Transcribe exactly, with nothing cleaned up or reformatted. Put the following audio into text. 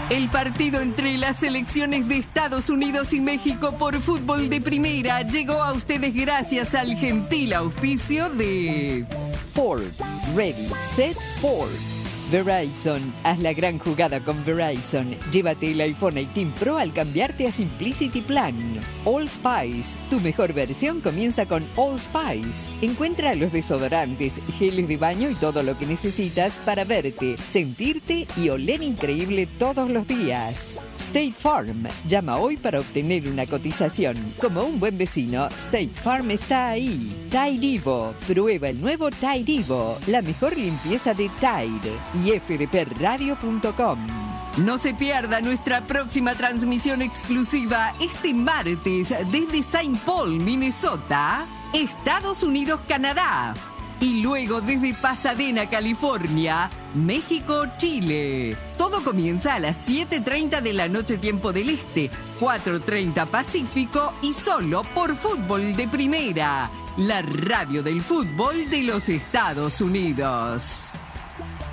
El partido entre las selecciones de Estados Unidos y México por fútbol de primera llegó a ustedes gracias al gentil auspicio de Ford, Ready, Set, Ford. Verizon, haz la gran jugada con Verizon. Llévate el iPhone dieciocho Pro al cambiarte a Simplicity Plan. All Spice, tu mejor versión comienza con All Spice. Encuentra los desodorantes, geles de baño y todo lo que necesitas para verte, sentirte y oler increíble todos los días. State Farm, llama hoy para obtener una cotización. Como un buen vecino, State Farm está ahí. Tide Evo, prueba el nuevo Tide Evo, la mejor limpieza de Tide. Y f d p radio punto com. No se pierda nuestra próxima transmisión exclusiva este martes desde Saint Paul, Minnesota, Estados Unidos, Canadá. Y luego desde Pasadena, California, México, Chile. Todo comienza a las siete treinta de la noche tiempo del Este, cuatro treinta Pacífico y solo por Fútbol de Primera, la radio del fútbol de los Estados Unidos.